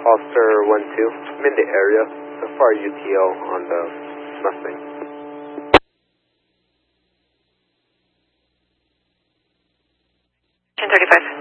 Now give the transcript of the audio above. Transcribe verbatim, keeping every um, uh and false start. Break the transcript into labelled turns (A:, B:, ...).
A: Foster one two, I'm in the area. So far U T L on the Mustang.
B: ten thirty-five.